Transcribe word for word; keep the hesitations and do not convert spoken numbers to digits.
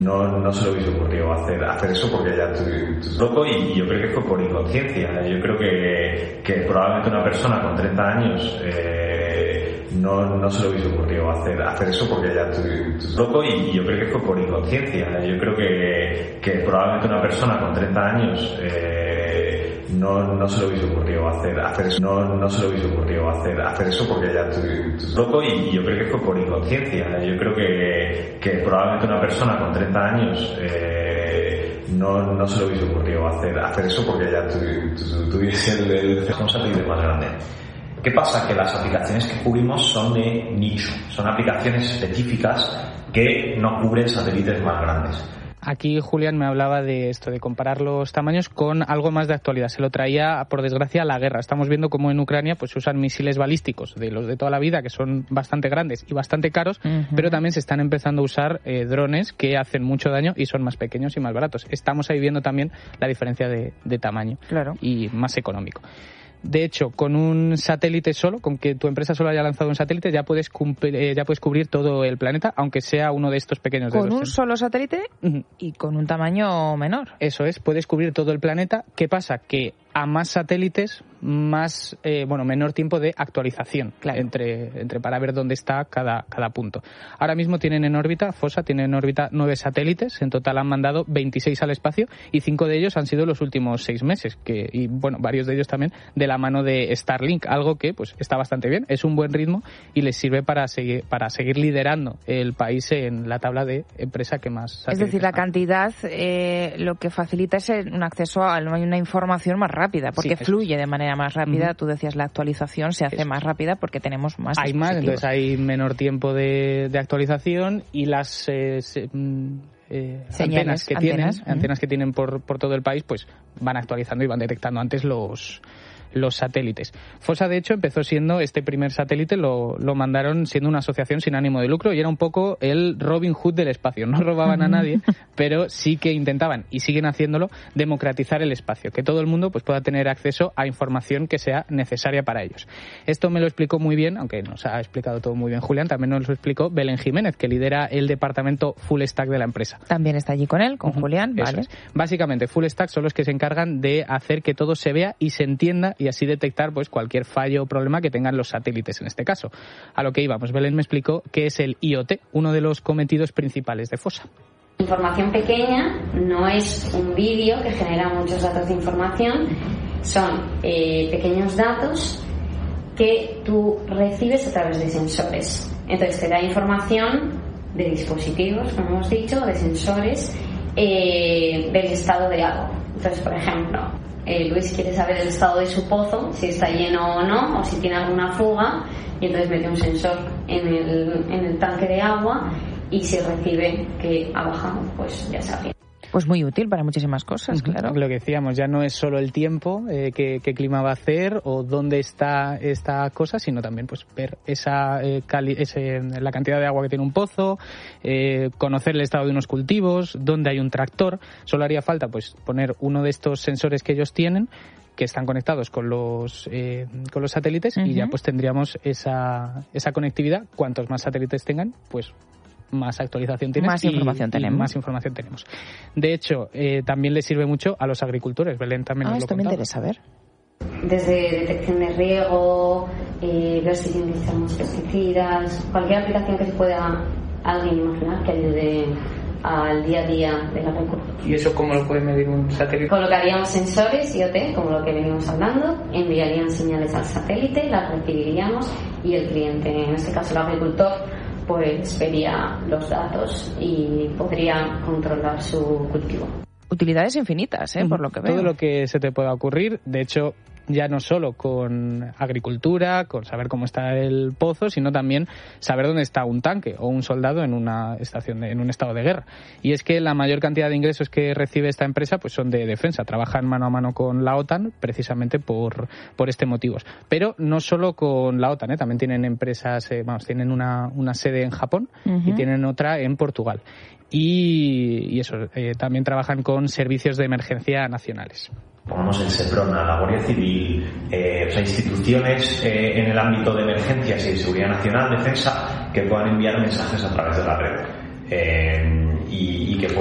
No, no se le hubiese ocurrido hacer, hacer eso porque ya tú loco y yo creo que fue por inconsciencia. Yo creo que, que probablemente una persona con treinta años eh, no, no se le hubiese ocurrido hacer, hacer eso porque ya tú loco y yo creo que fue por inconsciencia. Yo creo que, que probablemente una persona con treinta años eh, no, no se le hubiese ocurrido hacer, hacer eso. No, no se le hubiese ocurrido hacer, hacer eso porque ya tú loco y yo creo que fue por inconsciencia. Yo creo que, que probablemente una persona con treinta años eh, no, no se le hubiese ocurrido hacer, hacer eso porque ya tuviese el, el responsabilidad más grande. ¿Qué pasa? Que las aplicaciones que cubrimos son de nicho, son aplicaciones específicas que no cubren satélites más grandes. Aquí Julián me hablaba de esto, de comparar los tamaños con algo más de actualidad. Se lo traía, por desgracia, a la guerra. Estamos viendo cómo en Ucrania pues usan misiles balísticos de los de toda la vida, que son bastante grandes y bastante caros, uh-huh. pero también se están empezando a usar eh, drones que hacen mucho daño y son más pequeños y más baratos. Estamos ahí viendo también la diferencia de, de tamaño, claro, y más económico. De hecho, con un satélite solo, con que tu empresa solo haya lanzado un satélite, ya puedes cumplir, eh, ya puedes cubrir todo el planeta, aunque sea uno de estos pequeños. ¿Con un solo satélite? Uh-huh. Y con un tamaño menor. Eso es, puedes cubrir todo el planeta. ¿Qué pasa? Que a más satélites, más eh, bueno menor tiempo de actualización, claro, entre entre para ver dónde está cada cada punto. Ahora mismo tienen en órbita, Fossa tiene en órbita nueve satélites, en total han mandado veintiséis al espacio y cinco de ellos han sido los últimos seis meses, que y bueno, varios de ellos también de la mano de Starlink, algo que pues está bastante bien, es un buen ritmo y les sirve para seguir para seguir liderando el país en la tabla de empresa que más satélites. Es decir, la cantidad eh, lo que facilita es un acceso a una información más rápida. rápida, porque sí, fluye de manera más rápida. Uh-huh. Tú decías, la actualización se hace eso. más rápida porque tenemos más Hay más, entonces hay menor tiempo de, de actualización y las eh, se, eh, antenas que antenas. tienen, uh-huh. antenas que tienen por, por todo el país, pues van actualizando y van detectando antes los los satélites. Fossa, de hecho, empezó siendo este primer satélite, lo, lo mandaron siendo una asociación sin ánimo de lucro y era un poco el Robin Hood del espacio. No robaban a nadie, pero sí que intentaban, y siguen haciéndolo, democratizar el espacio, que todo el mundo pues pueda tener acceso a información que sea necesaria para ellos. Esto me lo explicó muy bien, aunque nos ha explicado todo muy bien Julián, también nos lo explicó Belén Jiménez, que lidera el departamento Full Stack de la empresa. También está allí con él, con uh-huh. Julián, vale. Es. Básicamente, Full Stack son los que se encargan de hacer que todo se vea y se entienda y así detectar pues cualquier fallo o problema que tengan los satélites en este caso. A lo que íbamos, Belén me explicó qué es el I O T, uno de los cometidos principales de Fossa. Información pequeña no es un vídeo que genera muchos datos de información, son eh, pequeños datos que tú recibes a través de sensores. Entonces te da información de dispositivos, como hemos dicho, de sensores, eh, del estado de agua. Entonces, por ejemplo, Eh, Luis quiere saber el estado de su pozo, si está lleno o no, o si tiene alguna fuga, y entonces mete un sensor en el, en el tanque de agua y si recibe que ha bajado, pues ya sabía. Pues muy útil para muchísimas cosas, claro. Lo que decíamos, ya no es solo el tiempo, eh, qué, qué clima va a hacer o dónde está esta cosa, sino también pues ver esa eh, cali- ese, la cantidad de agua que tiene un pozo, eh, conocer el estado de unos cultivos, dónde hay un tractor. Solo haría falta pues poner uno de estos sensores que ellos tienen, que están conectados con los eh, con los satélites, uh-huh. y ya pues tendríamos esa esa conectividad. Cuantos más satélites tengan, pues más actualización tienes más información y, tenemos. Y más información tenemos. De hecho, eh, también le sirve mucho a los agricultores. Belén también ah, nos lo esto me contaba. interesa ver. Desde detección de riego, eh, ver si tienen que usar muchos pesticidas, cualquier aplicación que se pueda alguien imaginar que ayude al día a día del agricultor. ¿Y eso cómo lo puede medir un satélite? Colocaríamos sensores I O T, como lo que venimos hablando, enviarían señales al satélite, las recibiríamos y el cliente, en este caso el agricultor, pues vería los datos y podría controlar su cultivo. Utilidades infinitas, ¿eh? Por lo que veo. Todo lo que se te pueda ocurrir. De hecho, ya no solo con agricultura, con saber cómo está el pozo, sino también saber dónde está un tanque o un soldado en una estación de, en un estado de guerra. Y es que la mayor cantidad de ingresos que recibe esta empresa pues son de defensa. Trabajan mano a mano con la OTAN precisamente por por este motivo. Pero no solo con la OTAN, ¿eh? También tienen empresas, eh, vamos, tienen una, una sede en Japón, uh-huh. y tienen otra en Portugal. Y, y eso, eh, también trabajan con servicios de emergencia nacionales. Pongamos el SEPRONA, la Guardia Civil, eh, o sea, instituciones eh, en el ámbito de emergencias y de seguridad nacional, defensa, que puedan enviar mensajes a través de la red. Eh, y, y que